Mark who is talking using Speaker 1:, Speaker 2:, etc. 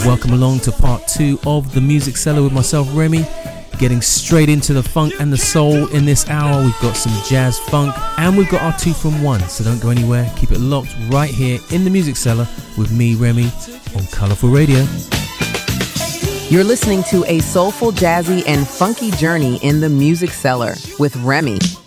Speaker 1: Welcome along to part 2 of The Music Cellar with myself, Remy. Getting straight into the funk and the soul in this hour. We've got some jazz funk and we've got our 2 from 1. So don't go anywhere. Keep it locked right here in The Music Cellar with me, Remy, on Colourful Radio.
Speaker 2: You're listening to a soulful, jazzy, and funky journey in The Music Cellar with Remy.